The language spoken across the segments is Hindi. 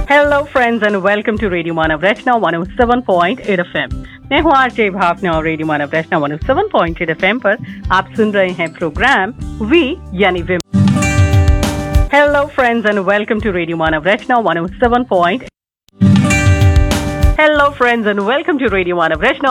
Hello friends and welcome to radio Manav Rachna 107.8 FM. मैं हूँ आरजे भावना और रेडियो मानव रचना 107.8 एफएम पर आप सुन रहे हैं प्रोग्राम वी यानी Vim. Hello friends and welcome to radio Manav Rachna 107.8। Hello friends and welcome to radio Manav Rachna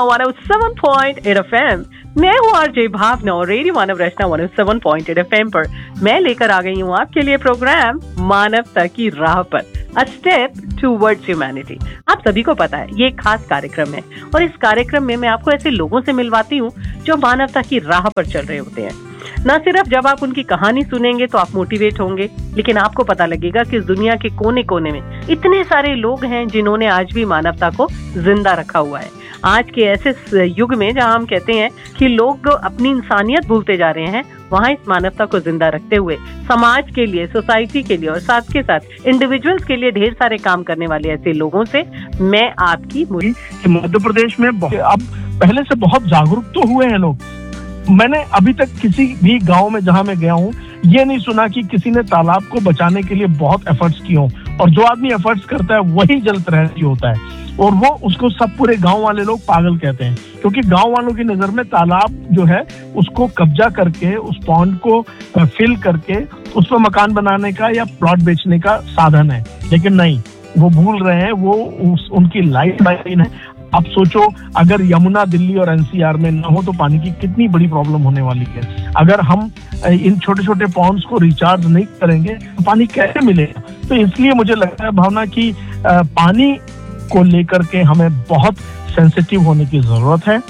107.8 FM. मैं हूँ आरजे भावना और रेडियो मानव रचना 107.8 एफएम पर मैं लेकर आ गई हूँ आपके लिए प्रोग्राम मानवता की राह पर, अ स्टेप टूवर्ड्स ह्यूमैनिटी। आप सभी को पता है ये एक खास कार्यक्रम है और इस कार्यक्रम में मैं आपको ऐसे लोगों से मिलवाती हूँ जो मानवता की राह पर चल रहे होते हैं। न सिर्फ जब आप उनकी कहानी सुनेंगे तो आप मोटिवेट होंगे, लेकिन आपको पता लगेगा कि इस दुनिया के कोने कोने में इतने सारे लोग हैं जिन्होंने आज भी मानवता को जिंदा रखा हुआ है। आज के ऐसे युग में जहां हम कहते हैं कि लोग अपनी इंसानियत भूलते जा रहे हैं, वहां इस मानवता को जिंदा रखते हुए समाज के लिए, सोसाइटी के लिए और साथ के साथ इंडिविजुअल्स के लिए ढेर सारे काम करने वाले ऐसे लोगों से मैं आपकी मध्य प्रदेश में अब पहले से बहुत जागरूक तो हुए हैं लोग। मैंने अभी तक किसी भी गांव में जहां मैं गया हूं ये नहीं सुना कि किसी ने तालाब को बचाने के लिए बहुत एफर्ट्स किए हों, और जो आदमी एफर्ट्स करता है वही जलप्रहरी होता है, और वो उसको सब पूरे गांव वाले लोग पागल कहते हैं, क्योंकि गांव वालों की नजर में तालाब जो है उसको कब्जा करके, उस पॉन्ड को फिल करके उस पर मकान बनाने का या प्लॉट बेचने का साधन है। लेकिन नहीं, वो भूल रहे हैं वो उनकी लाइफ लाइन है। आप सोचो, अगर यमुना दिल्ली और एनसीआर में ना हो तो पानी की कितनी बड़ी प्रॉब्लम होने वाली है। अगर हम इन छोटे छोटे पॉन्ड्स को रिचार्ज नहीं करेंगे तो पानी कैसे मिलेगा? तो इसलिए मुझे लगता है भावना कि पानी को लेकर के हमें बहुत सेंसिटिव होने की जरूरत है,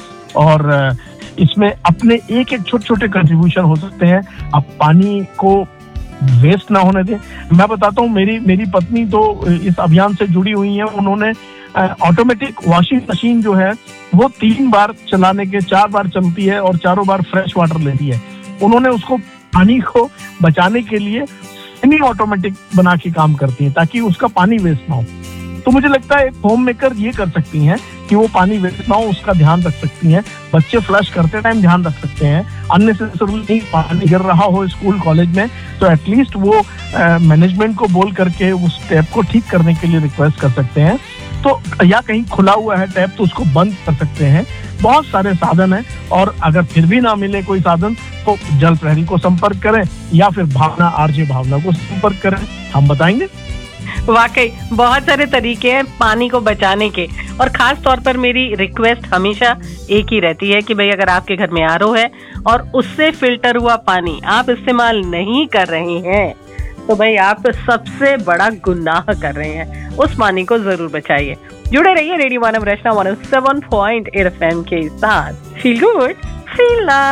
और इसमें अपने एक एक छोटे छोटे कंट्रीब्यूशन हो सकते हैं। आप पानी को वेस्ट ना होने दें। मैं बताता हूँ, मेरी पत्नी तो इस अभियान से जुड़ी हुई है। उन्होंने ऑटोमेटिक वॉशिंग मशीन जो है वो 3 बार चलाने के 4 बार चलती है और चारों बार फ्रेश वाटर लेती है। उन्होंने उसको पानी को बचाने के लिए सेमी ऑटोमेटिक बना के काम करती है ताकि उसका पानी वेस्ट ना हो। तो मुझे लगता है एक होम मेकर ये कर सकती हैं कि वो पानी वेस्ट ना हो, उसका ध्यान रख सकती हैं। बच्चे फ्लश करते टाइम ध्यान रख सकते हैं। अननेसेसरली पानी गिर रहा हो स्कूल कॉलेज में तो एटलीस्ट वो मैनेजमेंट को बोल करके उस टैप को ठीक करने के लिए रिक्वेस्ट कर सकते हैं। तो या कहीं खुला हुआ है टैप तो उसको बंद कर सकते हैं। बहुत सारे साधन हैं, और अगर फिर भी ना मिले कोई साधन तो जल प्रहरी को संपर्क करें या फिर भावना, आरजे भावना को संपर्क करें, हम बताएंगे। वाकई बहुत सारे तरीके हैं पानी को बचाने के, और खास तौर पर मेरी रिक्वेस्ट हमेशा एक ही रहती है कि भाई अगर आपके घर में आरओ है और उससे फिल्टर हुआ पानी आप इस्तेमाल नहीं कर रहे हैं तो भाई आप सबसे बड़ा गुनाह कर रहे हैं। उस पानी को जरूर बचाइए। जुड़े रहिए रेडियो मानव रचना 107.8 एफएम के साथ। Feel good, feel